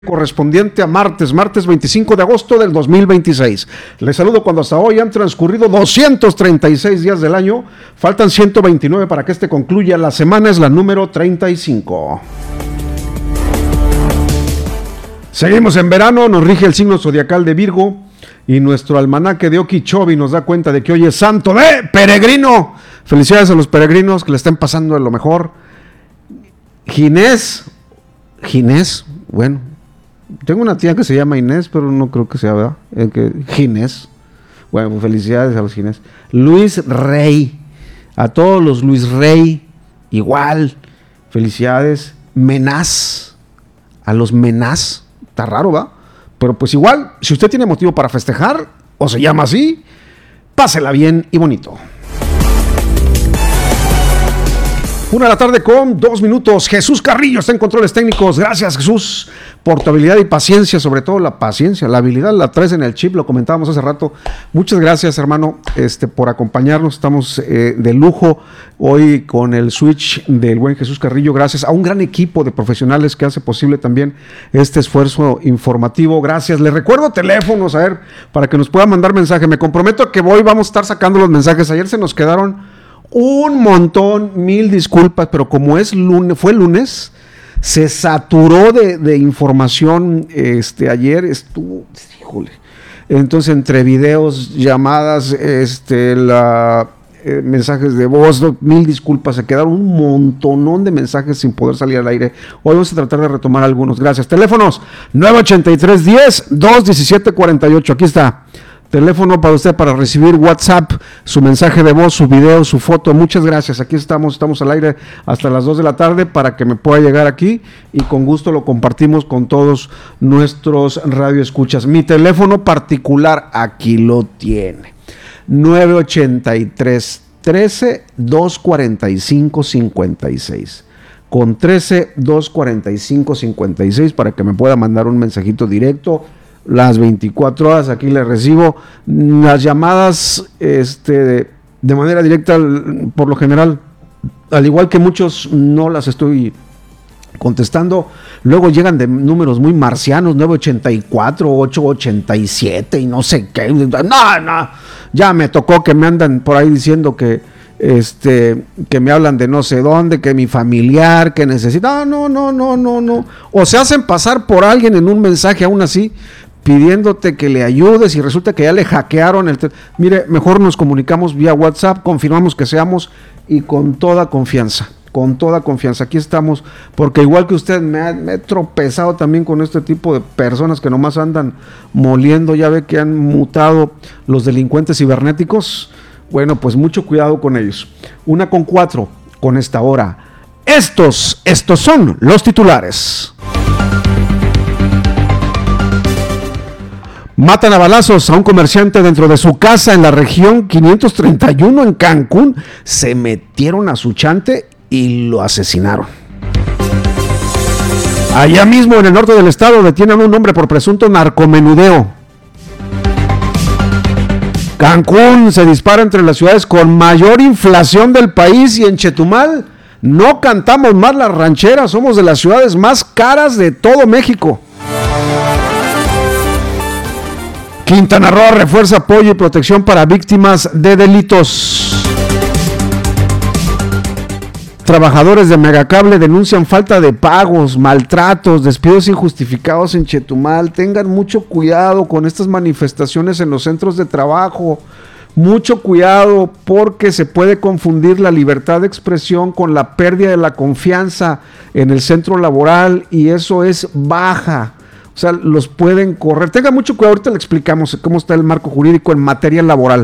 correspondiente a martes 25 de agosto del 2026. Les saludo cuando hasta hoy han transcurrido 236 días del año, faltan 129 para que concluya. La semana es la número 35. Seguimos en verano, nos rige el signo zodiacal de Virgo y nuestro almanaque de Okeechobee nos da cuenta de que hoy es santo de peregrino. Felicidades a los peregrinos que le estén pasando de lo mejor. Ginés, bueno, tengo una tía que se llama Inés, pero no creo que sea, ¿verdad? Ginés. Bueno, pues felicidades a los Ginés. Luis Rey. A todos los Luis Rey, igual. Felicidades. Menaz. A los Menaz. Está raro, ¿va? Pero pues igual, si usted tiene motivo para festejar, o se llama así, pásela bien y bonito. 1:02 p.m. Jesús Carrillo está en controles técnicos. Gracias, Jesús, por tu habilidad y paciencia, sobre todo la paciencia, la habilidad la traes en el chip, lo comentábamos hace rato. Muchas gracias, hermano, por acompañarnos. Estamos de lujo hoy con el switch del buen Jesús Carrillo. Gracias a un gran equipo de profesionales que hace posible también este esfuerzo informativo. Gracias. Les recuerdo teléfonos, a ver, para que nos pueda mandar mensaje. Me comprometo a que vamos a estar sacando los mensajes. Ayer se nos quedaron un montón, mil disculpas, pero como fue lunes, se saturó de información. Ayer estuvo, híjole, entonces entre videos, llamadas, mensajes de voz, mil disculpas, se quedaron un montonón de mensajes sin poder salir al aire. Hoy vamos a tratar de retomar algunos. Gracias. Teléfonos 983-10-217-48. Aquí está. Teléfono para usted para recibir WhatsApp, su mensaje de voz, su video, su foto. Muchas gracias. Aquí estamos al aire hasta las 2 de la tarde para que me pueda llegar aquí y con gusto lo compartimos con todos nuestros radioescuchas. Mi teléfono particular aquí lo tiene. 983-13-245-56. Con 13-245-56 para que me pueda mandar un mensajito directo. Las 24 horas aquí le recibo las llamadas de manera directa, por lo general, al igual que muchos no las estoy contestando. Luego llegan de números muy marcianos, 984, 887 y no sé qué. No, ya me tocó que me andan por ahí diciendo que me hablan de no sé dónde, que mi familiar, que necesita. No. O se hacen pasar por alguien en un mensaje aún así, pidiéndote que le ayudes y resulta que ya le hackearon Mire, mejor nos comunicamos vía WhatsApp, confirmamos que seamos y con toda confianza. Aquí estamos, porque igual que usted me he tropezado también con este tipo de personas que nomás andan moliendo. Ya ve que han mutado los delincuentes cibernéticos. Bueno, pues mucho cuidado con ellos. 1:04 con esta hora. Estos son los titulares. Matan a balazos a un comerciante dentro de su casa en la región 531 en Cancún. Se metieron a su chante y lo asesinaron. Allá mismo en el norte del estado detienen a un hombre por presunto narcomenudeo. Cancún se dispara entre las ciudades con mayor inflación del país y en Chetumal no cantamos más las rancheras, somos de las ciudades más caras de todo México. Quintana Roo refuerza apoyo y protección para víctimas de delitos. Trabajadores de Megacable denuncian falta de pagos, maltratos, despidos injustificados en Chetumal. Tengan mucho cuidado con estas manifestaciones en los centros de trabajo. Mucho cuidado porque se puede confundir la libertad de expresión con la pérdida de la confianza en el centro laboral y eso es baja. O sea, los pueden correr. Tenga mucho cuidado, ahorita le explicamos cómo está el marco jurídico en materia laboral.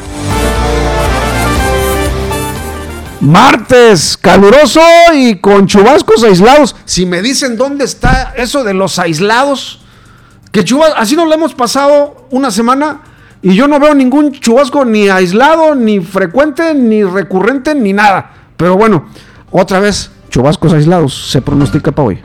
Martes, caluroso y con chubascos aislados. Si me dicen dónde está eso de los aislados, que así nos lo hemos pasado una semana y yo no veo ningún chubasco ni aislado, ni frecuente, ni recurrente, ni nada. Pero bueno, otra vez, chubascos aislados se pronostica para hoy.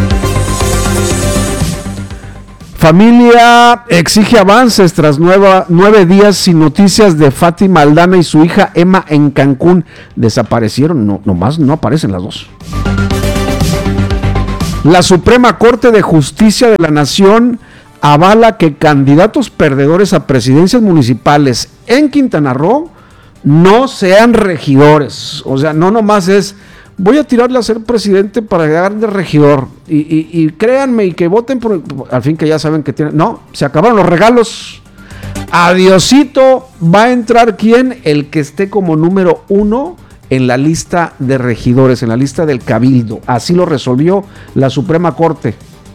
Familia exige avances tras 9 días sin noticias de Fátima Aldana y su hija Emma en Cancún. Desaparecieron, nomás no aparecen las dos. La Suprema Corte de Justicia de la Nación avala que candidatos perdedores a presidencias municipales en Quintana Roo no sean regidores. O sea, no nomás es, voy a tirarle a ser presidente para llegar de regidor. Y créanme, y que voten por, al fin que ya saben que tienen. No, se acabaron los regalos. Adiosito, va a entrar ¿quién? El que esté como número 1 en la lista de regidores, en la lista del cabildo. Así lo resolvió la Suprema Corte.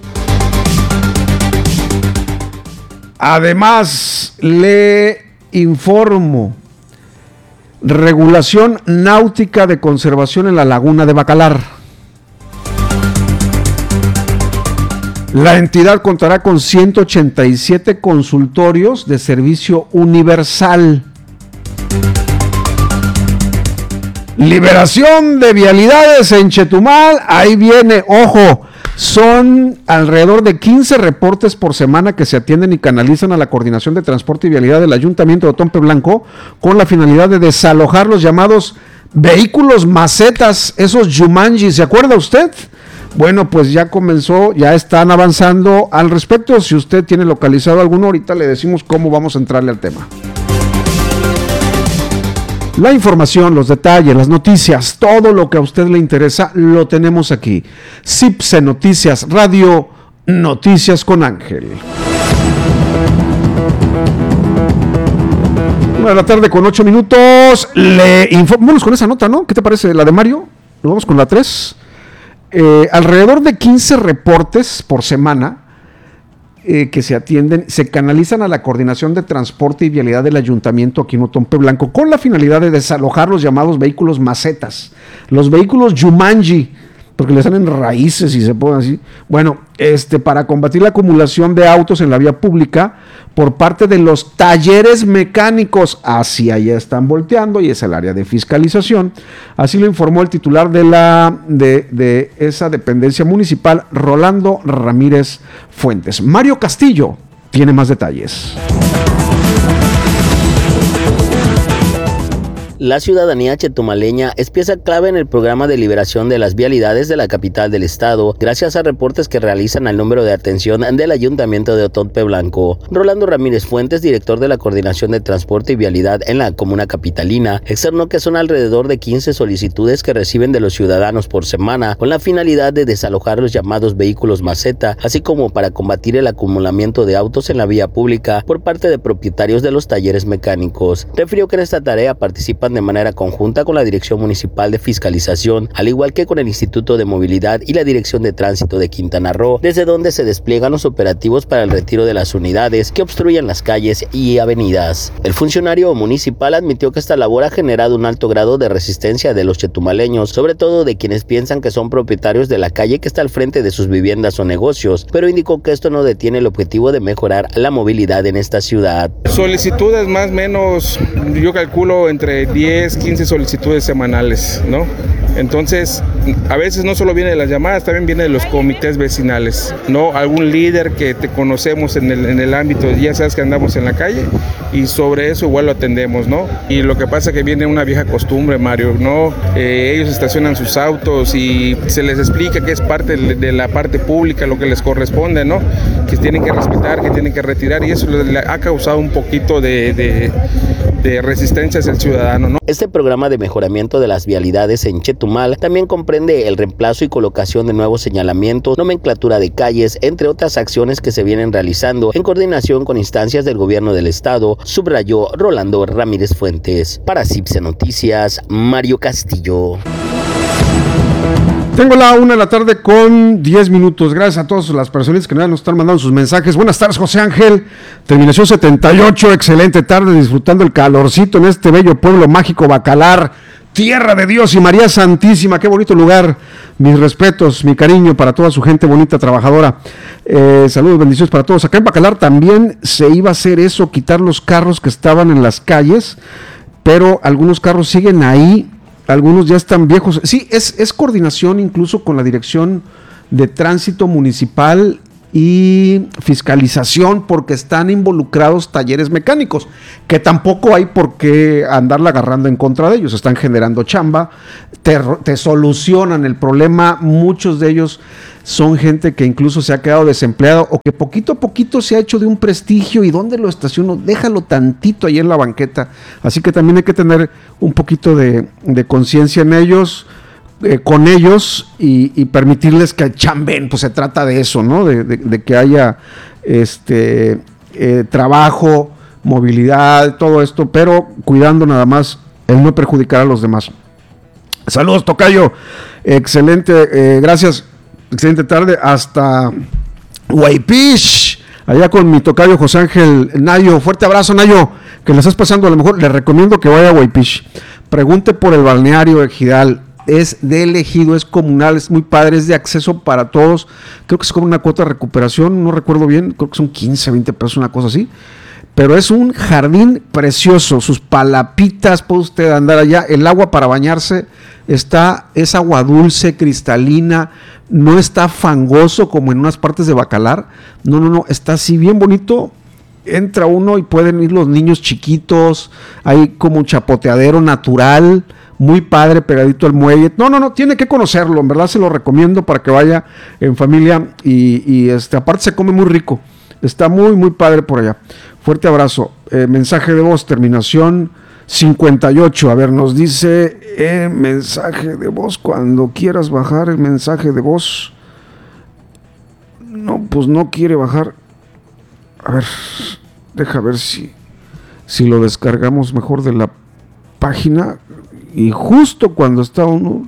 Además, le informo, regulación náutica de conservación en la laguna de Bacalar. La entidad contará con 187 consultorios de servicio universal. Liberación de vialidades en Chetumal, ahí viene, ojo, son alrededor de 15 reportes por semana que se atienden y canalizan a la Coordinación de Transporte y Vialidad del Ayuntamiento de Otompe Blanco con la finalidad de desalojar los llamados vehículos macetas, esos Jumanji, ¿se acuerda usted? Bueno, pues ya comenzó, ya están avanzando al respecto. Si usted tiene localizado alguno, ahorita le decimos cómo vamos a entrarle al tema. La información, los detalles, las noticias, todo lo que a usted le interesa, lo tenemos aquí. CIPSE Noticias Radio, Noticias con Ángel. 1:08 p.m. Vamos con esa nota, ¿no? ¿Qué te parece? La de Mario. Nos vamos con la 3. Alrededor de 15 reportes por semana que se atienden, se canalizan a la Coordinación de Transporte y Vialidad del Ayuntamiento aquí en Otompe Blanco con la finalidad de desalojar los llamados vehículos macetas, los vehículos Jumanji, porque les salen raíces y se ponen así. Bueno, para combatir la acumulación de autos en la vía pública por parte de los talleres mecánicos, hacia allá están volteando y es el área de fiscalización. Así lo informó el titular de esa dependencia municipal, Rolando Ramírez Fuentes. Mario Castillo tiene más detalles. La ciudadanía chetumaleña es pieza clave en el programa de liberación de las vialidades de la capital del estado, gracias a reportes que realizan al número de atención del Ayuntamiento de Otompe Blanco. Rolando Ramírez Fuentes, director de la Coordinación de Transporte y Vialidad en la comuna capitalina, externó que son alrededor de 15 solicitudes que reciben de los ciudadanos por semana, con la finalidad de desalojar los llamados vehículos maceta, así como para combatir el acumulamiento de autos en la vía pública por parte de propietarios de los talleres mecánicos. Refirió que en esta tarea participan de manera conjunta con la Dirección Municipal de Fiscalización, al igual que con el Instituto de Movilidad y la Dirección de Tránsito de Quintana Roo, desde donde se despliegan los operativos para el retiro de las unidades que obstruyen las calles y avenidas. El funcionario municipal admitió que esta labor ha generado un alto grado de resistencia de los chetumaleños, sobre todo de quienes piensan que son propietarios de la calle que está al frente de sus viviendas o negocios, pero indicó que esto no detiene el objetivo de mejorar la movilidad en esta ciudad. Solicitudes más o menos, yo calculo entre 10, 15 solicitudes semanales, ¿no? Entonces, a veces no solo viene de las llamadas, también viene de los comités vecinales, ¿no? Algún líder que te conocemos en el ámbito, ya sabes que andamos en la calle, y sobre eso igual lo atendemos, ¿no? Y lo que pasa es que viene una vieja costumbre, Mario, ¿no? Ellos estacionan sus autos y se les explica que es parte de la parte pública, lo que les corresponde, ¿no? Que tienen que respetar, que tienen que retirar, y eso le ha causado un poquito de resistencia hacia el ciudadano, ¿no? Este programa de mejoramiento de las vialidades en Chetumal también comprende el reemplazo y colocación de nuevos señalamientos, nomenclatura de calles, entre otras acciones que se vienen realizando en coordinación con instancias del gobierno del estado, subrayó Rolando Ramírez Fuentes. Para CIPSE Noticias, Mario Castillo. Tengo la 1:00 p.m. con 10 minutos. Gracias a todas las personas que nos están mandando sus mensajes. Buenas tardes, José Ángel. Terminación 78. Excelente tarde, disfrutando el calorcito en este bello pueblo mágico Bacalar, tierra de Dios y María Santísima. Qué bonito lugar. Mis respetos, mi cariño para toda su gente bonita, trabajadora. Saludos, bendiciones para todos. Acá en Bacalar también se iba a hacer eso, quitar los carros que estaban en las calles, pero algunos carros siguen ahí. Algunos ya están viejos. Sí, es coordinación incluso con la Dirección de Tránsito Municipal y Fiscalización, porque están involucrados talleres mecánicos, que tampoco hay por qué andarla agarrando en contra de ellos. Están generando chamba, te solucionan el problema. Muchos de ellos son gente que incluso se ha quedado desempleado o que poquito a poquito se ha hecho de un prestigio. ¿Y dónde lo estaciono? Déjalo tantito ahí en la banqueta. Así que también hay que tener un poquito de conciencia en ellos, con ellos y permitirles que chamben. Pues se trata de eso, ¿no? De que haya trabajo, movilidad, todo esto, pero cuidando nada más el no perjudicar a los demás. Saludos, tocayo. Excelente, gracias. Excelente tarde hasta Guaypish, allá con mi tocayo José Ángel Nayo. Fuerte abrazo, Nayo, que le estás pasando. A lo mejor le recomiendo que vaya a Guaypish. Pregunte por el balneario Ejidal. Es de elegido, es comunal, es muy padre, es de acceso para todos. Creo que es como una cuota de recuperación, no recuerdo bien, creo que son 15, 20 pesos, una cosa así. Pero es un jardín precioso, sus palapitas, puede usted andar allá. El agua para bañarse es agua dulce, cristalina, no está fangoso como en unas partes de Bacalar. No, está así bien bonito. Entra uno y pueden ir los niños chiquitos, hay como un chapoteadero natural, muy padre, pegadito al muelle. No, tiene que conocerlo, en verdad se lo recomiendo para que vaya en familia y aparte se come muy rico. Está muy, muy padre por allá. Fuerte abrazo. Mensaje de voz, terminación 58. A ver, nos dice mensaje de voz. Cuando quieras bajar el mensaje de voz. No, pues no quiere bajar. A ver, deja ver si lo descargamos mejor de la página. Y justo cuando está uno...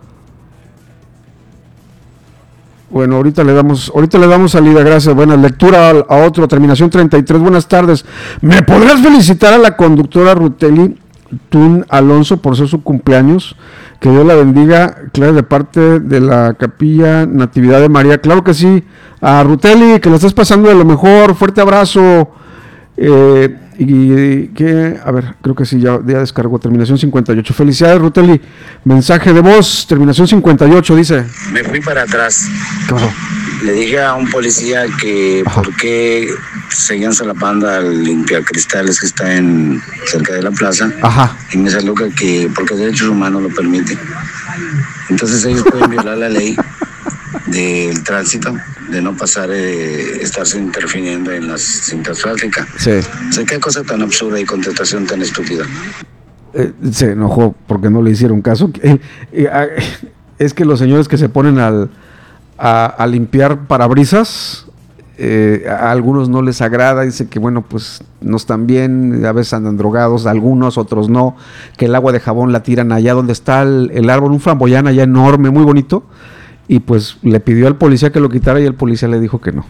Bueno, ahorita le damos salida, gracias. Buena lectura a otro, terminación 33. Buenas tardes. ¿Me podrías felicitar a la conductora Ruteli Tun Alonso por ser su cumpleaños? Que Dios la bendiga, claro, de parte de la Capilla Natividad de María. Claro que sí. A Ruteli, que le estás pasando de lo mejor. Fuerte abrazo. A ver, creo que sí, ya descargó. Terminación 58. Felicidades, Ruteli. Mensaje de voz, terminación 58, dice. Me fui para atrás. ¿Qué pasó? Le dije a un policía que por qué seguían solapando al limpiacristales que está cerca de la plaza. Ajá. Y me salió que porque derechos humanos lo permiten. Entonces ellos pueden violar la ley del tránsito, de no pasar, estarse interfiriendo en las cintas asfálticas. Sí. O sea, qué cosa tan absurda y contestación tan estúpida. Se enojó porque no le hicieron caso. Es que los señores que se ponen a limpiar parabrisas, a algunos no les agrada, dice que bueno, pues no están bien, a veces andan drogados, algunos, otros no, que el agua de jabón la tiran allá donde está el árbol, un framboyán allá enorme, muy bonito. Y pues le pidió al policía que lo quitara y el policía le dijo que no.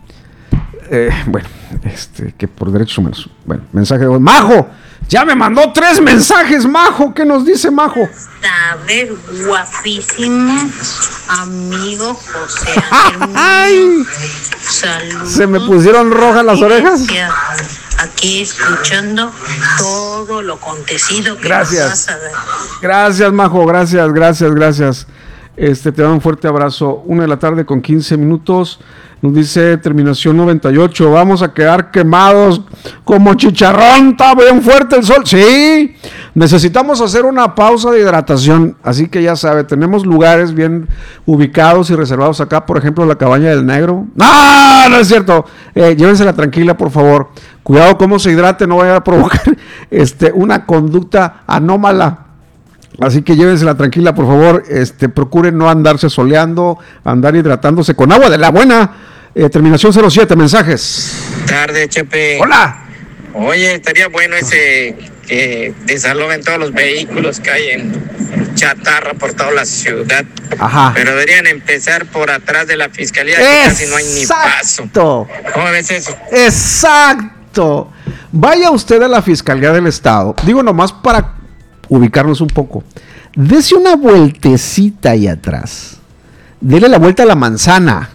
Que por derechos humanos. Bueno, mensaje de voz. ¡Majo! ¡Ya me mandó 3 mensajes, Majo! ¿Qué nos dice Majo? A ver, guapísimo amigo José Ángel. ¡Ay! Saludos. ¿Se me pusieron rojas las orejas? Aquí escuchando todo lo acontecido que gracias. Nos vas a dar. Gracias, Majo. Gracias. Te da un fuerte abrazo. 1:00 con 15 minutos. Nos dice terminación 98. Vamos a quedar quemados como chicharrón. Está bien fuerte el sol. Sí. Necesitamos hacer una pausa de hidratación. Así que ya sabe, tenemos lugares bien ubicados y reservados acá. Por ejemplo, la Cabaña del Negro. No es cierto. Llévensela tranquila, por favor. Cuidado cómo se hidrate. No vaya a provocar una conducta anómala. Así que llévensela tranquila, por favor. Procuren no andarse soleando, andar hidratándose con agua de la buena. Terminación 07, mensajes. Tarde, Chepe. Hola. Oye, estaría bueno ese que desalojen todos los vehículos que hay en chatarra por toda la ciudad. Ajá. Pero deberían empezar por atrás de la fiscalía, que casi no hay ni paso. ¿Cómo ves eso? Exacto. Vaya usted a la Fiscalía del Estado. Digo nomás para ubicarnos un poco. Dese una vueltecita ahí atrás. Dele la vuelta a la manzana.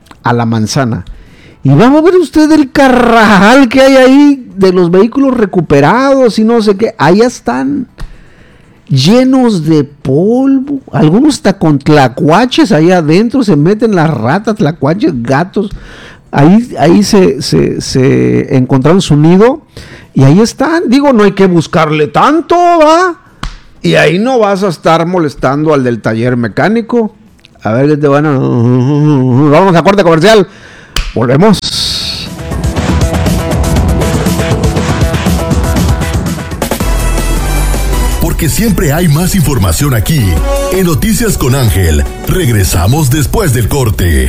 Y va a ver usted el carral que hay ahí de los vehículos recuperados y no sé qué. Allá están llenos de polvo. Algunos hasta con tlacuaches ahí adentro. Se meten las ratas, tlacuaches, gatos. Ahí se encontraron su nido. Y ahí están. Digo, no hay que buscarle tanto, ¿va? Y ahí no vas a estar molestando al del taller mecánico. A ver qué te van a... Vamos a corte comercial. Volvemos. Porque siempre hay más información aquí. En Noticias con Ángel. Regresamos después del corte.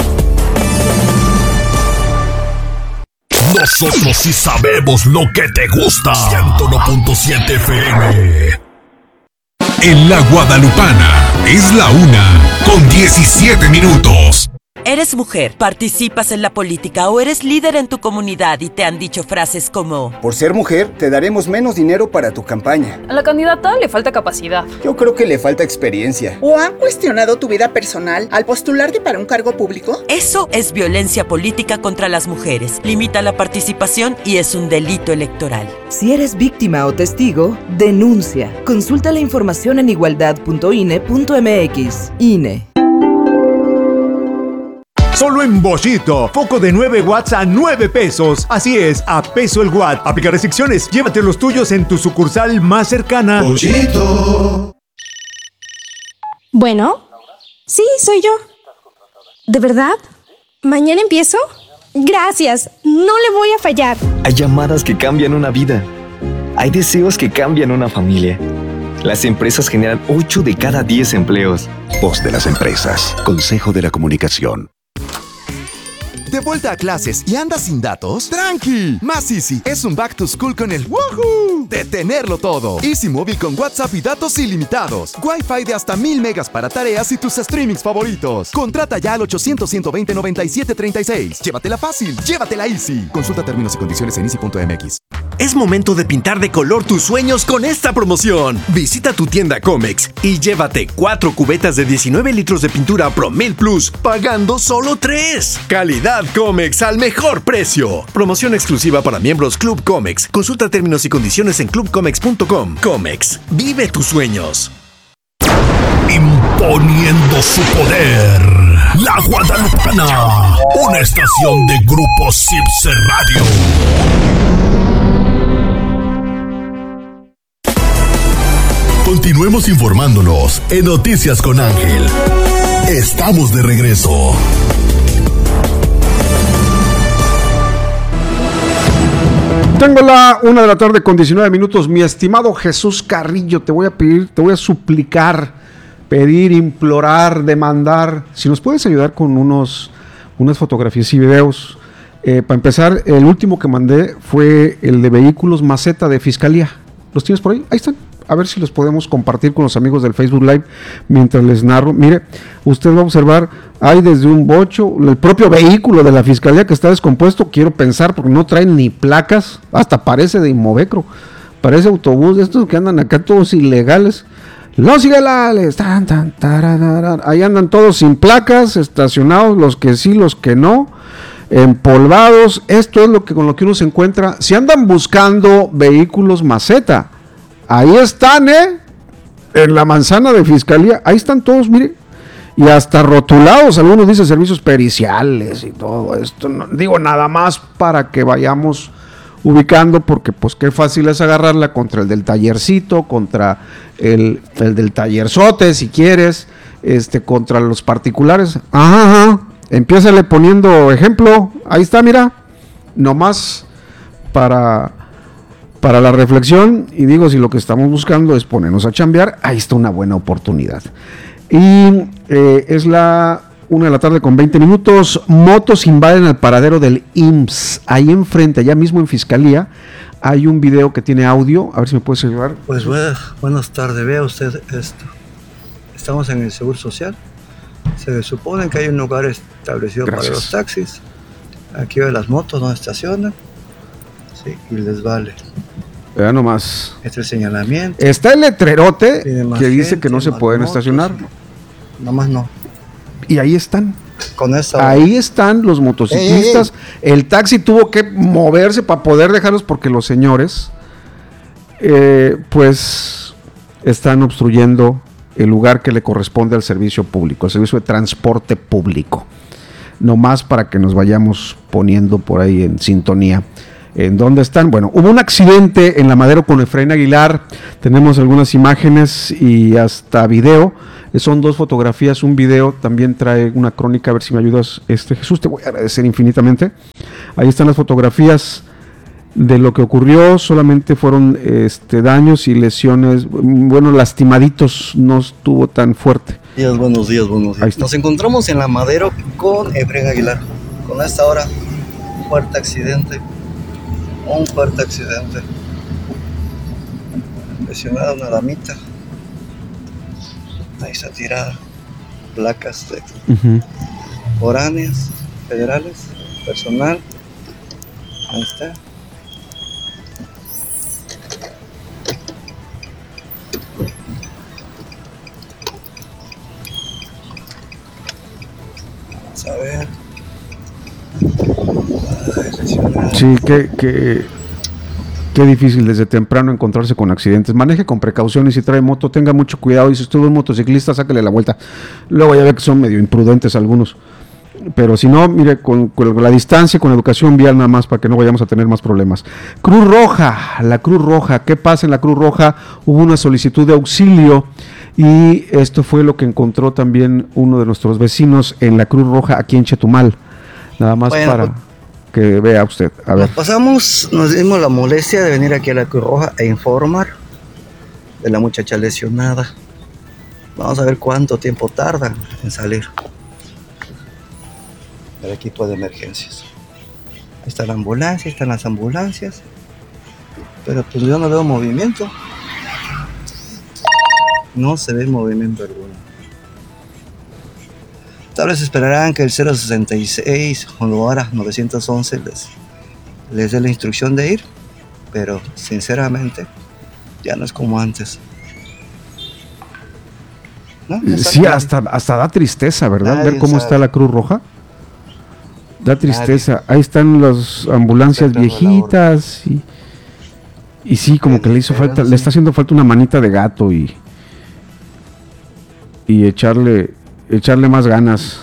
Nosotros sí sabemos lo que te gusta. 101.7 FM. En La Guadalupana es la 1:17. ¿Eres mujer, participas en la política o eres líder en tu comunidad y te han dicho frases como: por ser mujer, te daremos menos dinero para tu campaña? A la candidata le falta capacidad. Yo creo que le falta experiencia. ¿O han cuestionado tu vida personal al postularte para un cargo público? Eso es violencia política contra las mujeres. Limita la participación y es un delito electoral. Si eres víctima o testigo, denuncia. Consulta la información en igualdad.ine.mx. INE. Solo en Bollito, foco de 9 watts a 9 pesos. Así es, a peso el watt. Aplica restricciones. Llévate los tuyos en tu sucursal más cercana. Bollito. Bueno, sí, soy yo. ¿De verdad? ¿Mañana empiezo? Gracias, no le voy a fallar. Hay llamadas que cambian una vida. Hay deseos que cambian una familia. Las empresas generan 8 de cada 10 empleos. Voz de las empresas. Consejo de la Comunicación. ¿De vuelta a clases y andas sin datos? ¡Tranqui! Más Easy es un back to school con el ¡woohoo! De tenerlo todo. Easy Móvil con WhatsApp y datos ilimitados. Wi-Fi de hasta 1000 megas para tareas y tus streamings favoritos. Contrata ya al 800-120-9736. Llévatela fácil, llévatela Easy. Consulta términos y condiciones en easy.mx. Es momento de pintar de color tus sueños con esta promoción. Visita tu tienda Comex y llévate 4 cubetas de 19 litros de pintura Promil Plus, pagando solo 3. Calidad Comex al mejor precio. Promoción exclusiva para miembros Club Comex. Consulta términos y condiciones en clubcomex.com. Comex, vive tus sueños. Imponiendo su poder. La Guadalupana. Una estación de Grupo Cipse Radio. Continuemos informándonos en Noticias con Ángel. Estamos de regreso. Tengo la 1:19 p.m. Mi estimado Jesús Carrillo, te voy a suplicar, pedir, implorar, demandar, si nos puedes ayudar con unas fotografías y videos. Para empezar, el último que mandé fue el de vehículos maceta de Fiscalía. ¿Los tienes por ahí? Ahí están. A ver si los podemos compartir con los amigos del Facebook Live mientras les narro. Mire, usted va a observar, hay desde un bocho, el propio vehículo de la Fiscalía que está descompuesto, quiero pensar, porque no traen ni placas, hasta parece de Inmovecro, parece autobús de estos que andan acá todos ilegales. Los ilegales, ahí andan todos sin placas, estacionados, los que sí, los que no, empolvados. Esto es con lo que uno se encuentra. Si andan buscando vehículos maceta, ahí están, en la manzana de Fiscalía, ahí están todos, mire, y hasta rotulados, algunos dicen servicios periciales y todo esto, no, digo nada más para que vayamos ubicando, porque pues qué fácil es agarrarla contra el del tallercito, contra el del tallerzote, si quieres, contra los particulares, empiézale poniendo ejemplo, ahí está, mira, nomás para la reflexión, y digo, si lo que estamos buscando es ponernos a chambear, ahí está una buena oportunidad. Y es la 1:20 p.m. Motos invaden el paradero del IMSS, ahí enfrente, allá mismo en Fiscalía, hay un video que tiene audio, a ver si me puedes ayudar. Pues buenas tardes, vea usted esto. Estamos en el Seguro Social, se supone que hay un lugar establecido para los taxis, aquí ve las motos donde estacionan. Sí, y les vale. Vea nomás. El señalamiento. Está el letrerote que dice que no se pueden estacionar. Nomás no. Y ahí están. Con esa. Ahí están los motociclistas. El taxi tuvo que moverse para poder dejarlos porque los señores, pues, están obstruyendo el lugar que le corresponde al servicio público, el servicio de transporte público. Nomás para que nos vayamos poniendo por ahí en sintonía. ¿En dónde están? Bueno, hubo un accidente en La Madero con Efraín Aguilar. Tenemos algunas imágenes y hasta video. Son 2 fotografías, un video. También trae una crónica. A ver si me ayudas, Jesús, te voy a agradecer infinitamente. Ahí están las fotografías de lo que ocurrió. Solamente fueron daños y lesiones. Bueno, lastimaditos, no estuvo tan fuerte. Buenos días. Nos encontramos en La Madero con Efraín Aguilar. Con esta hora, un fuerte accidente. Lesionada una damita. Ahí está tirada. Placas de foráneas, federales, personal. Ahí está. Vamos a ver. Sí, qué difícil desde temprano encontrarse con accidentes. Maneje con precaución y si trae moto, tenga mucho cuidado. Y si usted es un motociclista, sáquele la vuelta. Luego ya ve que son medio imprudentes algunos. Pero si no, mire, con la distancia, con educación vial nada más, para que no vayamos a tener más problemas. Cruz Roja, la Cruz Roja. ¿Qué pasa en la Cruz Roja? Hubo una solicitud de auxilio y esto fue lo que encontró también uno de nuestros vecinos en la Cruz Roja aquí en Chetumal. Nada más para que vea usted. A ver. Nos dimos la molestia de venir aquí a la Cruz Roja a informar de la muchacha lesionada. Vamos a ver cuánto tiempo tardan en salir. El equipo de emergencias. Ahí está la ambulancia, están las ambulancias. Pero pues yo no veo movimiento. No se ve movimiento alguno. Tal vez esperarán que el 066 o ahora 911 les dé la instrucción de ir. Pero sinceramente ya no es como antes. ¿No? Sí, hasta da tristeza, ¿verdad? Ver cómo está la Cruz Roja. Da tristeza. Ahí están las ambulancias viejitas y sí, como que le está haciendo falta una manita de gato y echarle más ganas.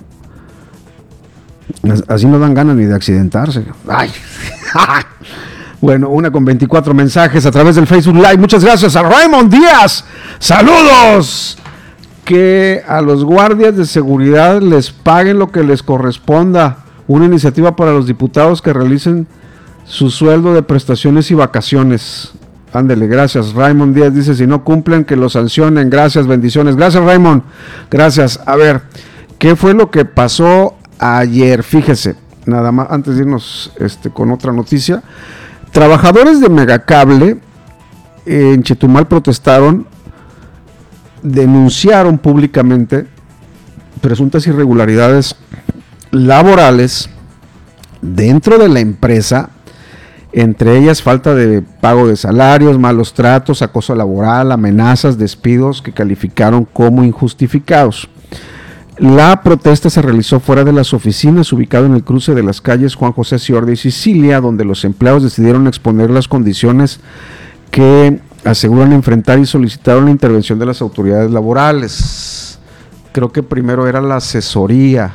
Así no dan ganas ni de accidentarse. Ay. Bueno, 1:24 mensajes a través del Facebook Live. Muchas gracias a Raymond Díaz. ¡Saludos! Que a los guardias de seguridad les paguen lo que les corresponda. Una iniciativa para los diputados que realicen su sueldo de prestaciones y vacaciones. Ándele, gracias. Raymond Díaz dice, si no cumplen, que los sancionen. Gracias, bendiciones. Gracias, Raymond. Gracias. A ver, ¿qué fue lo que pasó ayer? Fíjese, nada más, antes de irnos con otra noticia. Trabajadores de Megacable en Chetumal protestaron, denunciaron públicamente presuntas irregularidades laborales dentro de la empresa, entre ellas falta de pago de salarios, malos tratos, acoso laboral, amenazas, despidos que calificaron como injustificados. La protesta se realizó fuera de las oficinas, ubicado en el cruce de las calles Juan José Ciordia y Sicilia, donde los empleados decidieron exponer las condiciones que aseguran enfrentar y solicitaron la intervención de las autoridades laborales. Creo que primero era la asesoría.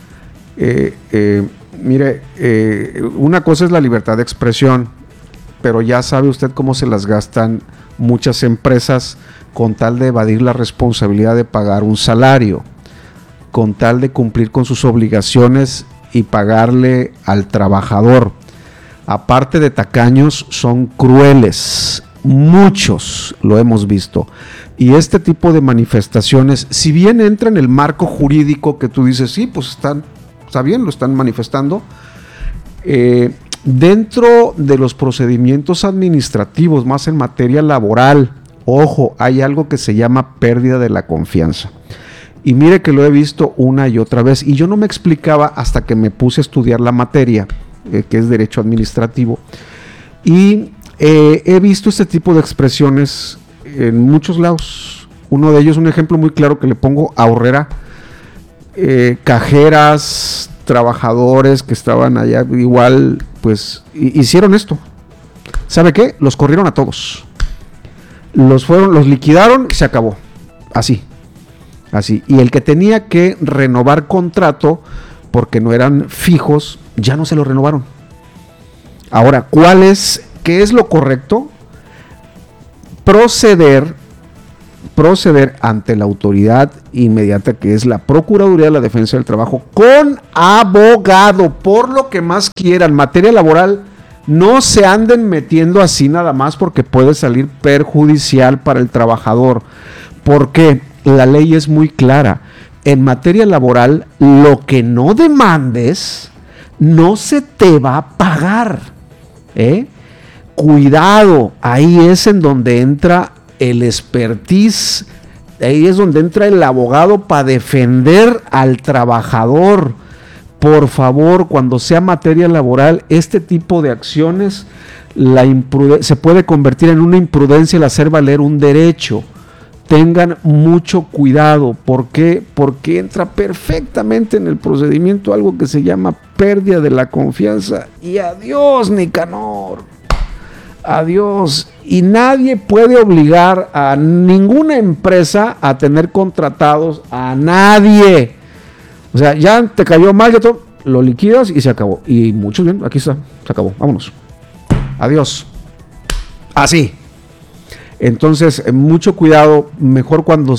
Mire, una cosa es la libertad de expresión, pero ya sabe usted cómo se las gastan muchas empresas con tal de evadir la responsabilidad de pagar un salario, con tal de cumplir con sus obligaciones y pagarle al trabajador. Aparte de tacaños, son crueles. Muchos lo hemos visto. Y este tipo de manifestaciones, si bien entra en el marco jurídico que tú dices, sí, pues está bien, lo están manifestando, dentro de los procedimientos administrativos, más en materia laboral, ojo, hay algo que se llama pérdida de la confianza. Y mire que lo he visto una y otra vez, y yo no me explicaba hasta que me puse a estudiar la materia, que es derecho administrativo, y he visto este tipo de expresiones en muchos lados. Uno de ellos, un ejemplo muy claro que le pongo, ahorrera, cajeras, trabajadores que estaban allá, igual, pues, hicieron esto. ¿Sabe qué? Los corrieron a todos. Los liquidaron y se acabó. Así. Y el que tenía que renovar contrato, porque no eran fijos, ya no se lo renovaron. Ahora, ¿qué es lo correcto? Proceder ante la autoridad inmediata, que es la Procuraduría de la Defensa del Trabajo, con abogado, por lo que más quieran. Materia laboral, no se anden metiendo así nada más, porque puede salir perjudicial para el trabajador. Porque la ley es muy clara. En materia laboral, lo que no demandes no se te va a pagar. Cuidado, ahí es en donde entra el expertise, ahí es donde entra el abogado para defender al trabajador. Por favor, cuando sea materia laboral, este tipo de acciones se puede convertir en una imprudencia el hacer valer un derecho. Tengan mucho cuidado. ¿Por qué? Porque entra perfectamente en el procedimiento algo que se llama pérdida de la confianza. Y adiós, Nicanor. Adiós. Y nadie puede obligar a ninguna empresa a tener contratados a nadie. O sea, ya te cayó mal, ya todo, lo liquidas y se acabó. Y mucho bien, aquí está, se acabó. Vámonos. Adiós. Así. Entonces, mucho cuidado, mejor cuando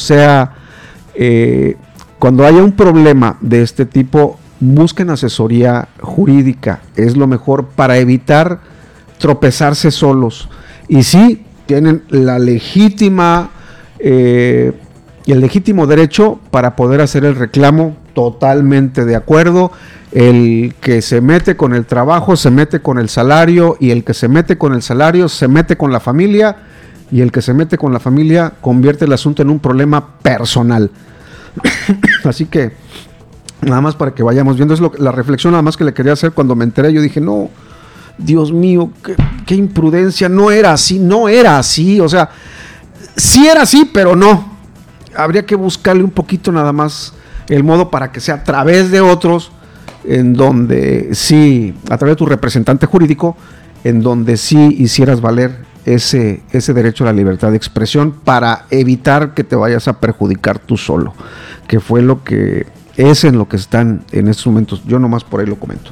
cuando haya un problema de este tipo, busquen asesoría jurídica, es lo mejor para evitar tropezarse solos. Y sí, tienen la legítima, el legítimo derecho para poder hacer el reclamo, totalmente de acuerdo. El que se mete con el trabajo, se mete con el salario, y el que se mete con el salario, se mete con la familia. Y el que se mete con la familia convierte el asunto en un problema personal. Así que, nada más para que vayamos viendo, es la reflexión nada más que le quería hacer cuando me enteré. Yo dije, no, Dios mío, qué imprudencia, no era así, o sea, sí era así, pero no. Habría que buscarle un poquito nada más el modo para que sea a través de otros, en donde sí, a través de tu representante jurídico, en donde sí hicieras valer ese derecho a la libertad de expresión, para evitar que te vayas a perjudicar tú solo, que fue lo que es en lo que están en estos momentos. Yo nomás por ahí lo comento.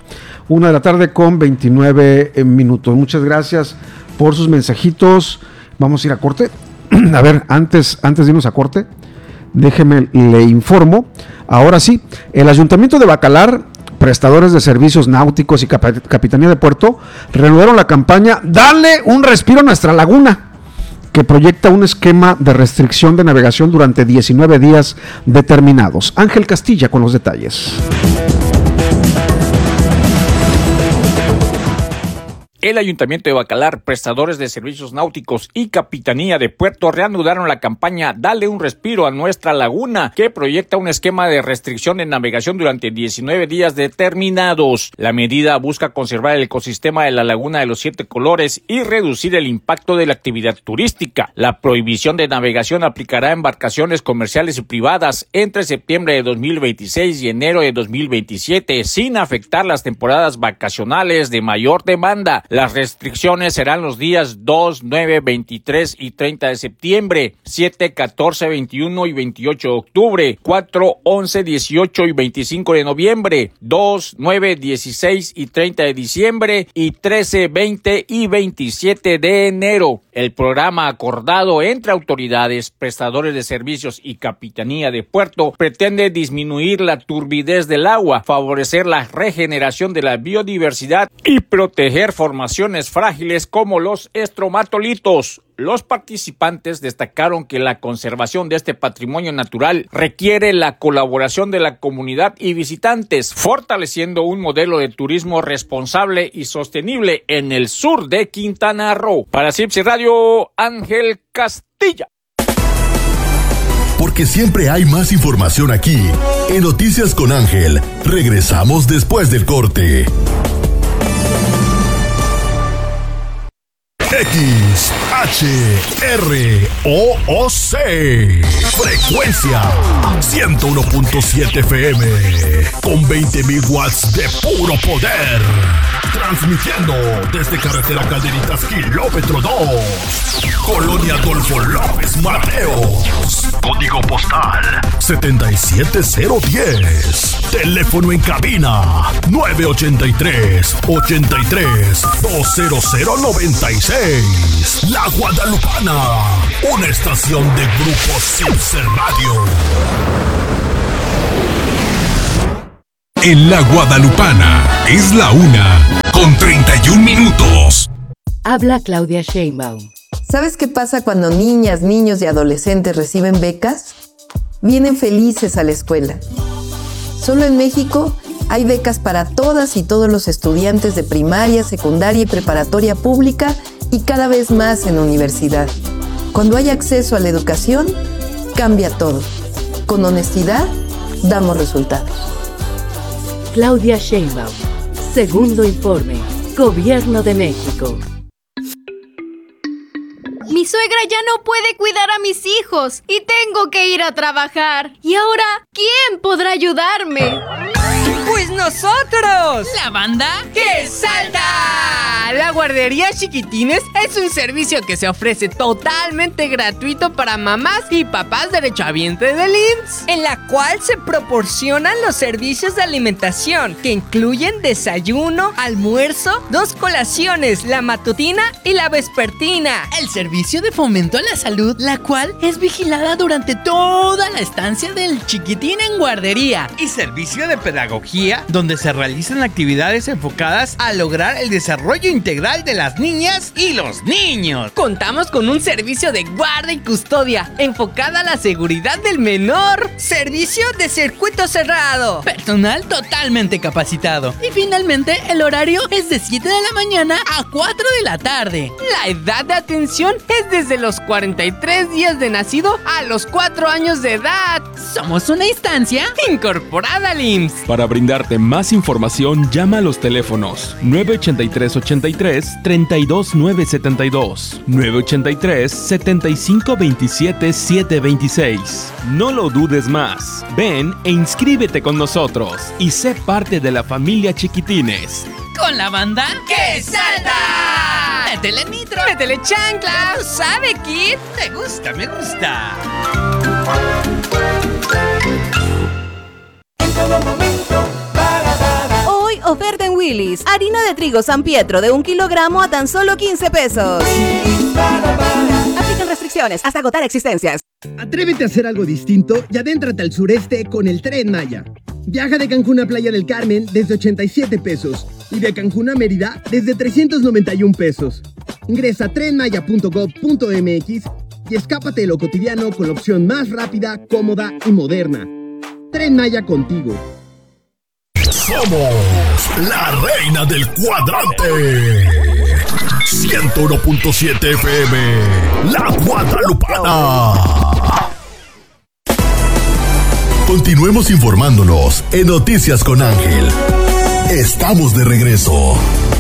1:29 p.m. Muchas gracias por sus mensajitos. Vamos a ir a corte. A ver, antes de irnos a corte, déjeme le informo. Ahora sí, el Ayuntamiento de Bacalar, prestadores de servicios náuticos y Capitanía de Puerto reanudaron la campaña Dale un respiro a nuestra laguna, que proyecta un esquema de restricción de navegación durante 19 días determinados. Ángel Castilla con los detalles. El Ayuntamiento de Bacalar, prestadores de servicios náuticos y Capitanía de Puerto reanudaron la campaña Dale un respiro a nuestra laguna, que proyecta un esquema de restricción de navegación durante 19 días determinados. La medida busca conservar el ecosistema de la Laguna de los 7 Colores y reducir el impacto de la actividad turística. La prohibición de navegación aplicará a embarcaciones comerciales y privadas entre septiembre de 2026 y enero de 2027, sin afectar las temporadas vacacionales de mayor demanda. Las restricciones serán los días 2, 9, 23 y 30 de septiembre, 7, 14, 21 y 28 de octubre, 4, 11, 18 y 25 de noviembre, 2, 9, 16 y 30 de diciembre y 13, 20 y 27 de enero. El programa acordado entre autoridades, prestadores de servicios y Capitanía de Puerto pretende disminuir la turbidez del agua, favorecer la regeneración de la biodiversidad y proteger formaciones frágiles como los estromatolitos. Los participantes destacaron que la conservación de este patrimonio natural requiere la colaboración de la comunidad y visitantes, fortaleciendo un modelo de turismo responsable y sostenible en el sur de Quintana Roo. Para CIPSI Radio, Ángel Castilla. Porque siempre hay más información aquí. En Noticias con Ángel, regresamos después del corte. XHROOC frecuencia 101.7 FM con 20.000 watts de puro poder. Transmitiendo desde carretera Calderitas, kilómetro 2. Colonia Adolfo López Mateos. Código postal 77010. Teléfono en cabina 983-83-20096. La Guadalupana, una estación de Grupo Cipser Radio. En La Guadalupana es la 1:31. Habla Claudia Sheinbaum. ¿Sabes qué pasa cuando niñas, niños y adolescentes reciben becas? Vienen felices a la escuela. Solo en México hay becas para todas y todos los estudiantes de primaria, secundaria y preparatoria pública y cada vez más en universidad. Cuando hay acceso a la educación, cambia todo. Con honestidad, damos resultados. Claudia Sheinbaum. Segundo informe. Gobierno de México. Mi suegra ya no puede cuidar a mis hijos y tengo que ir a trabajar. ¿Y ahora quién podrá ayudarme? ¡Pues nosotros! ¡La banda que salta! La guardería Chiquitines es un servicio que se ofrece totalmente gratuito para mamás y papás derechohabientes del IMSS, en la cual se proporcionan los servicios de alimentación que incluyen desayuno, almuerzo, 2 colaciones, la matutina y la vespertina. El servicio de fomento a la salud, la cual es vigilada durante toda la estancia del chiquitín en guardería. Y servicio de pedagogía, donde se realizan actividades enfocadas a lograr el desarrollo integral de las niñas y los niños. Contamos con un servicio de guarda y custodia enfocada a la seguridad del menor. Servicio de circuito cerrado. Personal totalmente capacitado. Y finalmente el horario es de 7 de la mañana a 4 de la tarde. La edad de atención es desde los 43 días de nacido a los 4 años de edad. Somos una instancia incorporada al IMSS. Para brindarte más información, llama a los teléfonos 983-83-32972, 983-7527-726. No lo dudes más. Ven e inscríbete con nosotros y sé parte de la familia Chiquitines. Con la banda que salta. Métele nitro, métele chancla. ¿Tú sabes, Kid? Me gusta, me gusta. Hoy oferta en Willy's. Harina de trigo San Pietro de 1 kilogramo a tan solo 15 pesos. Aplican restricciones hasta agotar existencias. Atrévete a hacer algo distinto y adéntrate al sureste con el Tren Maya. Viaja de Cancún a Playa del Carmen desde 87 pesos y de Cancún a Mérida desde 391 pesos. Ingresa a trenmaya.gov.mx y escápate de lo cotidiano con la opción más rápida, cómoda y moderna. Tren Maya contigo. Somos la reina del cuadrante. 101.7 FM, La Guadalupana. Continuemos informándonos en Noticias con Ángel. Estamos de regreso.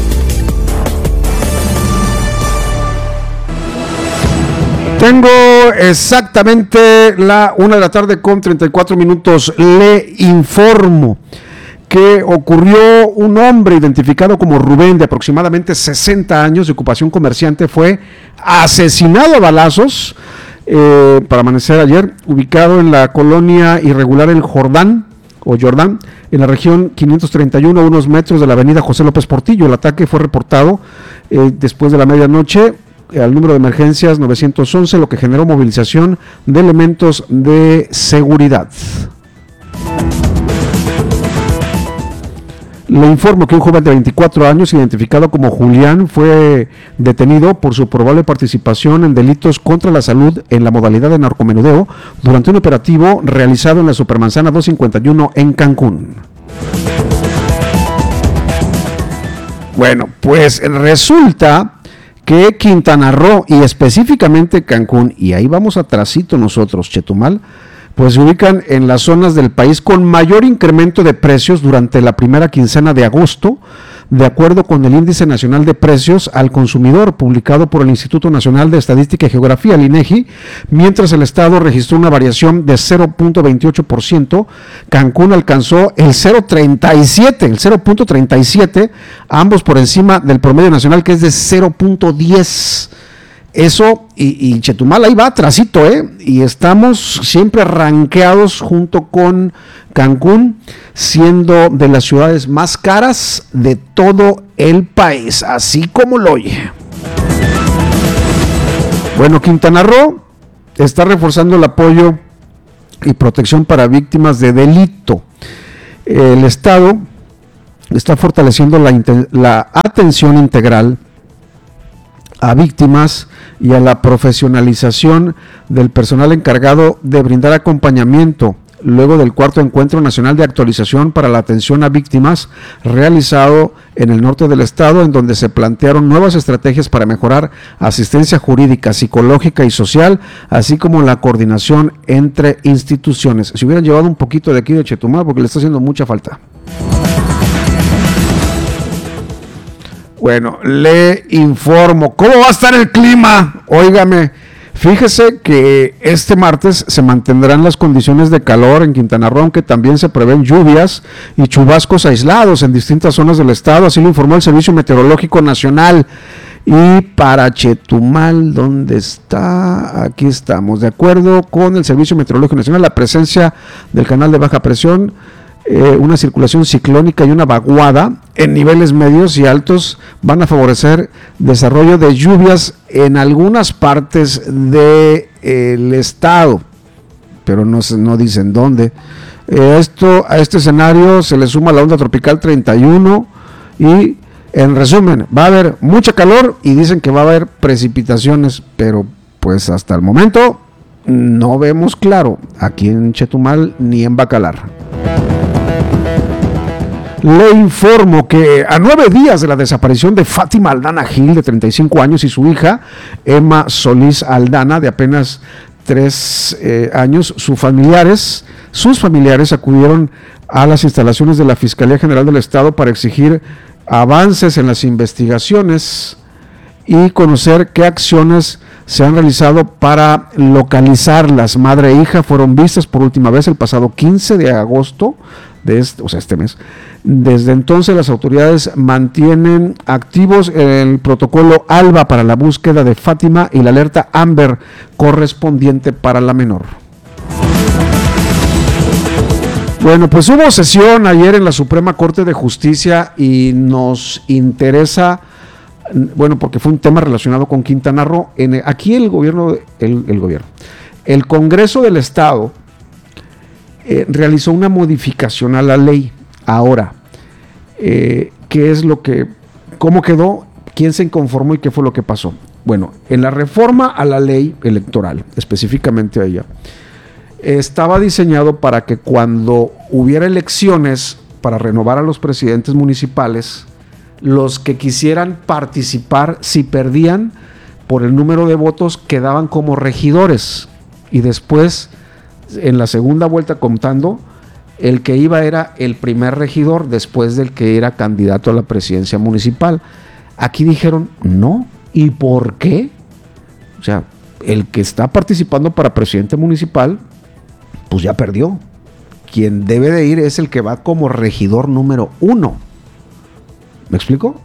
Tengo exactamente la 1:34 p.m. Le informo que ocurrió un hombre identificado como Rubén, de aproximadamente 60 años, de ocupación comerciante, fue asesinado a balazos para amanecer ayer, ubicado en la colonia irregular El Jordán, en la región 531, a unos metros de la avenida José López Portillo. El ataque fue reportado después de la medianoche al número de emergencias 911, lo que generó movilización de elementos de seguridad. Le informo que un joven de 24 años, identificado como Julián, fue detenido por su probable participación en delitos contra la salud en la modalidad de narcomenudeo durante un operativo realizado en la Supermanzana 251 en Cancún. Bueno, pues resulta que Quintana Roo y específicamente Cancún, y ahí vamos atrasito nosotros, Chetumal, pues se ubican en las zonas del país con mayor incremento de precios durante la primera quincena de agosto, de acuerdo con el Índice Nacional de Precios al Consumidor, publicado por el Instituto Nacional de Estadística y Geografía, el INEGI, mientras el estado registró una variación de 0.28%, Cancún alcanzó el 0.37, ambos por encima del promedio nacional, que es de 0.10. Eso, y Chetumal ahí va atrasito, y estamos siempre rankeados junto con Cancún, siendo de las ciudades más caras de todo el país, así como lo oye. Bueno, Quintana Roo está reforzando el apoyo y protección para víctimas de delito. El Estado está fortaleciendo la atención integral a víctimas y a la profesionalización del personal encargado de brindar acompañamiento luego del cuarto encuentro nacional de actualización para la atención a víctimas realizado en el norte del estado, en donde se plantearon nuevas estrategias para mejorar asistencia jurídica, psicológica y social, así como la coordinación entre instituciones. Se hubieran llevado un poquito de aquí de Chetumal porque le está haciendo mucha falta. Bueno, le informo. ¿Cómo va a estar el clima? Óigame, fíjese que este martes se mantendrán las condiciones de calor en Quintana Roo, aunque también se prevén lluvias y chubascos aislados en distintas zonas del estado, así lo informó el Servicio Meteorológico Nacional. Y para Chetumal, ¿dónde está? Aquí estamos. De acuerdo con el Servicio Meteorológico Nacional, la presencia del canal de baja presión, una circulación ciclónica y una vaguada en niveles medios y altos van a favorecer desarrollo de lluvias en algunas partes del estado, pero no dicen dónde. A este escenario se le suma la onda tropical 31 y, en resumen, va a haber mucha calor y dicen que va a haber precipitaciones, pero pues hasta el momento no vemos claro aquí en Chetumal ni en Bacalar. Le informo que a 9 días de la desaparición de Fátima Aldana Gil, de 35 años, y su hija, Emma Solís Aldana, de apenas 3 años, sus familiares acudieron a las instalaciones de la Fiscalía General del Estado para exigir avances en las investigaciones y conocer qué acciones se han realizado para localizarlas. Madre e hija fueron vistas por última vez el pasado 15 de agosto de este mes. Desde entonces las autoridades mantienen activos el protocolo ALBA para la búsqueda de Fátima y la alerta AMBER correspondiente para la menor. Bueno, pues hubo sesión ayer en la Suprema Corte de Justicia y nos interesa, bueno, porque fue un tema relacionado con Quintana Roo. Aquí el Congreso del Estado realizó una modificación a la ley. Ahora, ¿qué es cómo quedó? ¿Quién se inconformó y qué fue lo que pasó? Bueno, en la reforma a la ley electoral, específicamente a ella, estaba diseñado para que cuando hubiera elecciones para renovar a los presidentes municipales, los que quisieran participar, si perdían por el número de votos, quedaban como regidores, y después, en la segunda vuelta contando, el que iba era el primer regidor después del que era candidato a la presidencia municipal. Aquí dijeron no. ¿Y por qué? O sea, el que está participando para presidente municipal, pues ya perdió. Quien debe de ir es el que va como regidor número 1. ¿Me explico?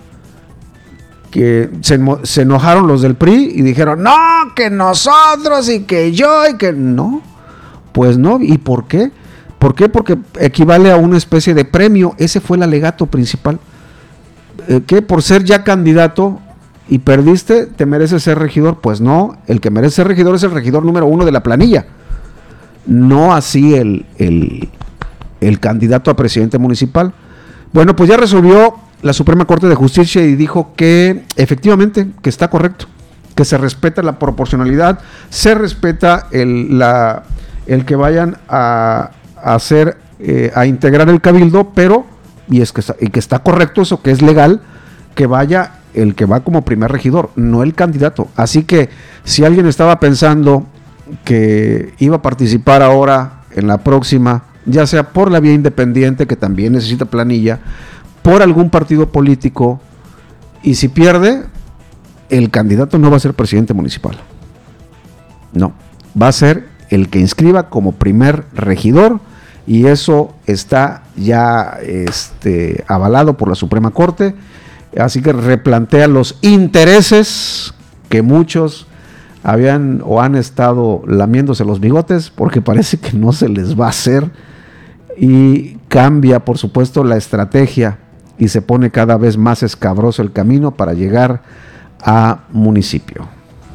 Que se enojaron los del PRI y dijeron, no, que nosotros y que yo y que no. Pues no. ¿Y por qué? ¿Por qué? Porque equivale a una especie de premio. Ese fue el alegato principal. Que por ser ya candidato y perdiste, ¿te mereces ser regidor? Pues no, el que merece ser regidor es el regidor número 1 de la planilla. No así el candidato a presidente municipal. Bueno, pues ya resolvió la Suprema Corte de Justicia y dijo que efectivamente que está correcto, que se respeta la proporcionalidad, se respeta el que vayan a integrar el cabildo, pero y que está correcto eso, que es legal que vaya el que va como primer regidor, no el candidato. Así que si alguien estaba pensando que iba a participar ahora en la próxima, ya sea por la vía independiente, que también necesita planilla, por algún partido político, y si pierde, el candidato no va a ser presidente municipal. No, va a ser el que inscriba como primer regidor, y eso está ya avalado por la Suprema Corte. Así que replantea los intereses que muchos habían o han estado lamiéndose los bigotes, porque parece que no se les va a hacer, y cambia por supuesto la estrategia y se pone cada vez más escabroso el camino para llegar a municipio.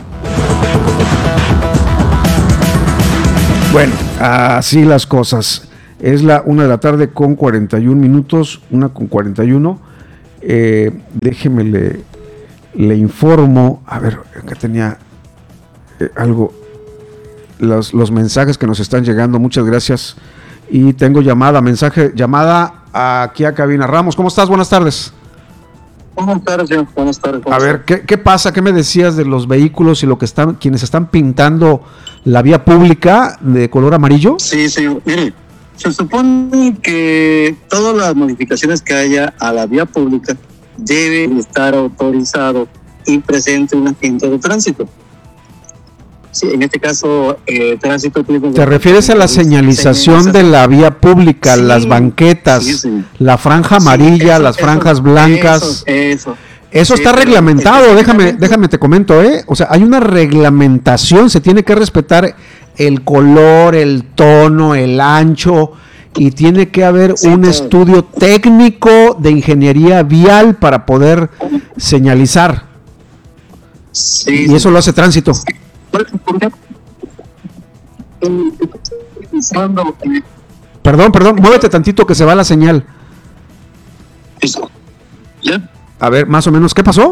Bueno, así las cosas. Es la 1 de la tarde con 41 minutos, 1:41. Déjeme le informo. A ver, acá tenía algo. Los mensajes que nos están llegando, muchas gracias. Y tengo llamada aquí a cabina. Ramos, ¿cómo estás? Buenas tardes. Buenas tardes, señor. Buenas tardes. A ver, ¿qué pasa? ¿Qué me decías de los vehículos y quienes están pintando la vía pública de color amarillo? Sí, señor. Mire, se supone que todas las modificaciones que haya a la vía pública debe estar autorizado y presente un agente de tránsito. Sí, en este caso, tránsito público. ¿Te refieres a la señalización de la vía pública, sí, las banquetas, sí, la franja amarilla, sí, las franjas blancas? Eso está reglamentado, déjame te comento, o sea, hay una reglamentación, se tiene que respetar el color, el tono, el ancho, y tiene que haber un estudio técnico de ingeniería vial para poder señalizar. Sí, y eso lo hace tránsito. Perdón, muévete tantito que se va la señal. Eso. ¿Ya? A ver, más o menos, ¿qué pasó?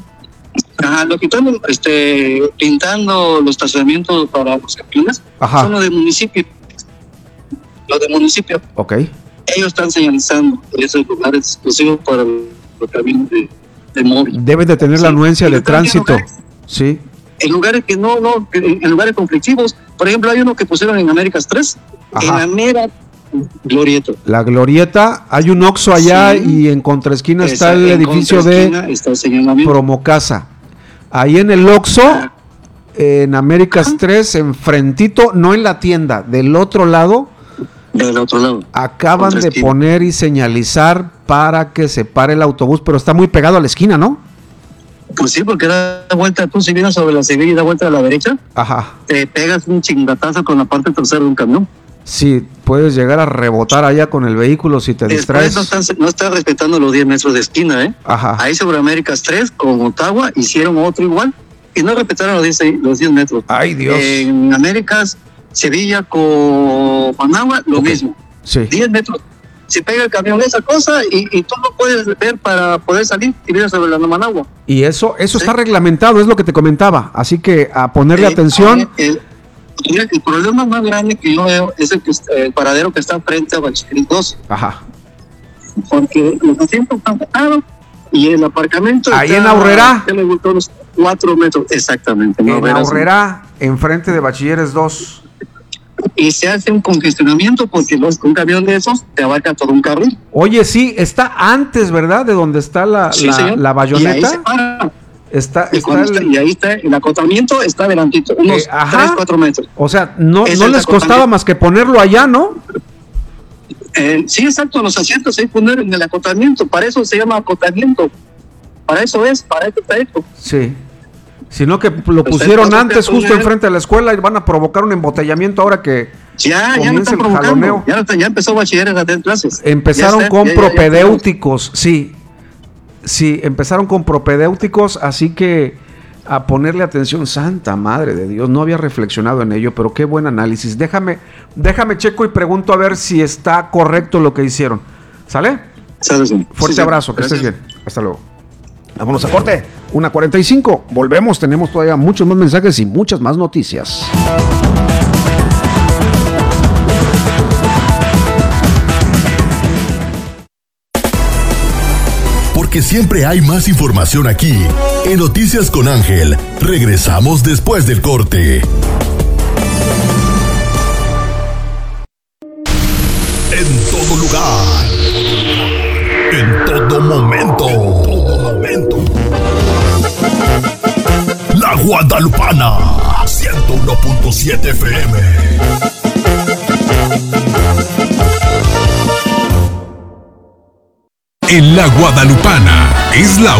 Lo que están pintando los estacionamientos para los camiones son los de municipio. Los de municipio. Ok. Ellos están señalizando esos lugares exclusivos para los camiones de móvil. Deben de tener la anuencia de tránsito. Sí. En lugares que en lugares conflictivos. Por ejemplo, hay uno que pusieron en Américas 3, en la mera glorieta. La glorieta, hay un Oxxo allá, y en contraesquina está el edificio de Promocasa. Ahí en el Oxxo, en Américas 3, enfrentito, no en la tienda, del otro lado. Acaban de poner y señalizar para que se pare el autobús, pero está muy pegado a la esquina, ¿no? Pues sí, porque da vuelta, tú si vienes sobre la Sevilla y da vuelta a la derecha, te pegas un chingatazo con la parte trasera de un camión. Sí, puedes llegar a rebotar allá con el vehículo si te distraes. No estás respetando los 10 metros de esquina, Ahí sobre Américas 3, con Ottawa, hicieron otro igual, y no respetaron los 10 metros. ¡Ay, Dios! En Américas, Sevilla con Managua, lo mismo. Sí. 10 metros. Se pega el camión esa cosa y tú no puedes ver para poder salir y vienes sobre la Managua. Y eso está reglamentado, es lo que te comentaba. Así que a ponerle atención. El problema más grande que yo veo es el paradero que está frente a Bachiller 2. Porque los asientos están pegados y el aparcamiento ahí está en Aurrera. Ya me gustó los 4 metros, exactamente. En Aurrera, enfrente de Bachilleres 2. Y se hace un congestionamiento porque un camión de esos te abarca todo un carril. Oye, sí, está antes, ¿verdad? De donde está la bayoneta. Y ahí se para. Y ahí está el acotamiento, está delantito, unos 3-4 metros. O sea, no les costaba más que ponerlo allá, ¿no? Sí, exacto, los asientos ahí poner en el acotamiento, para eso se llama acotamiento. Para eso está hecho. Sí. Sino que lo pusieron antes, justo enfrente de la escuela, y van a provocar un embotellamiento ahora que ya lo están provocando. Ya empezó bachilleres a tener clases. Empezaron con propedéuticos, sí, empezaron con propedéuticos, así que a ponerle atención. Santa madre de Dios, no había reflexionado en ello, pero qué buen análisis. Déjame checo y pregunto a ver si está correcto lo que hicieron. ¿Sale? Fuerte abrazo, que estés bien. Hasta luego. Vámonos a corte, 1:45, volvemos, tenemos todavía muchos más mensajes y muchas más noticias. Porque siempre hay más información aquí, en Noticias con Ángel. Regresamos después del corte. En todo lugar, en todo momento. La Guadalupana, 101.7 FM. En La Guadalupana es la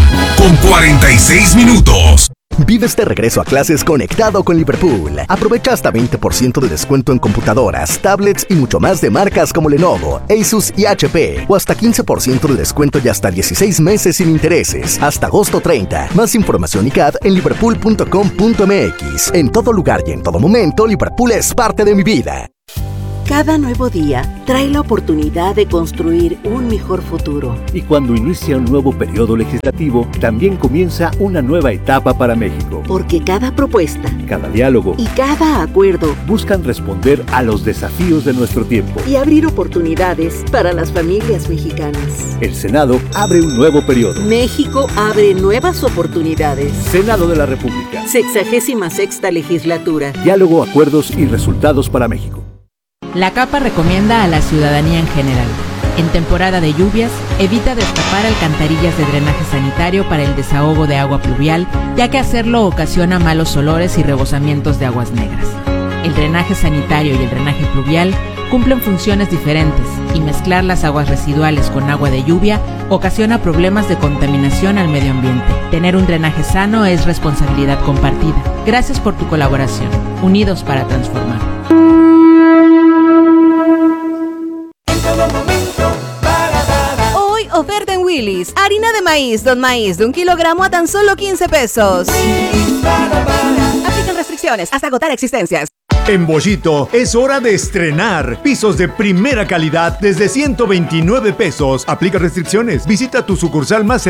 1:46. Vives de regreso a clases conectado con Liverpool. Aprovecha hasta 20% de descuento en computadoras, tablets y mucho más de marcas como Lenovo, Asus y HP. O hasta 15% de descuento y hasta 16 meses sin intereses. Hasta agosto 30. Más información y CAD en liverpool.com.mx. En todo lugar y en todo momento, Liverpool es parte de mi vida. Cada nuevo día trae la oportunidad de construir un mejor futuro. Y cuando inicia un nuevo periodo legislativo, también comienza una nueva etapa para México. Porque cada propuesta, cada diálogo y cada acuerdo buscan responder a los desafíos de nuestro tiempo y abrir oportunidades para las familias mexicanas. El Senado abre un nuevo periodo. México abre nuevas oportunidades. Senado de la República. 66ª legislatura. Diálogo, acuerdos y resultados para México. La CAPA recomienda a la ciudadanía en general, en temporada de lluvias, evita destapar alcantarillas de drenaje sanitario para el desahogo de agua pluvial, ya que hacerlo ocasiona malos olores y rebosamientos de aguas negras. El drenaje sanitario y el drenaje pluvial cumplen funciones diferentes y mezclar las aguas residuales con agua de lluvia ocasiona problemas de contaminación al medio ambiente. Tener un drenaje sano es responsabilidad compartida. Gracias por tu colaboración. Unidos para transformar. Hoy oferta en Willy's. Harina de maíz, Don Maíz de 1 kilogramo a tan solo 15 pesos. Aplican restricciones hasta agotar existencias. En Bollito es hora de estrenar pisos de primera calidad desde 129 pesos. Aplica restricciones. Visita tu sucursal más